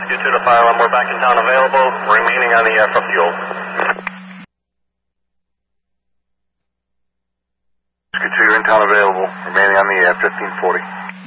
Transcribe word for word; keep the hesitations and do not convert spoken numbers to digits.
You two to fire alarm, we're back in town available, remaining on the air for fuel. Rescue two, you're in town available, remaining on the air, fifteen forty.